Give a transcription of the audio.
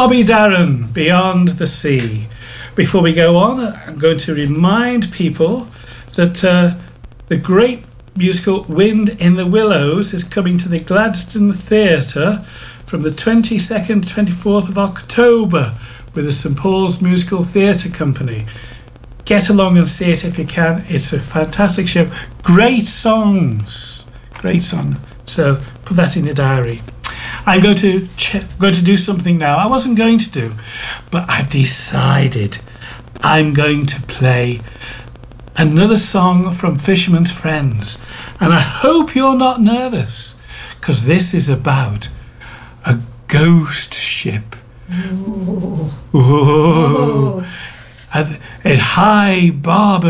Bobby Darin, Beyond the Sea. Before we go on, I'm going to remind people that the great musical Wind in the Willows is coming to the Gladstone Theatre from the 22nd to 24th of October with the St Paul's Musical Theatre Company. Get along and see it if you can. It's a fantastic show. Great songs. Great song. So put that in your diary. I'm going to do something now I wasn't going to do, but I've decided I'm going to play another song from Fisherman's Friends, and I hope you're not nervous, because this is about a ghost ship. Ooh. Ooh. At High Barber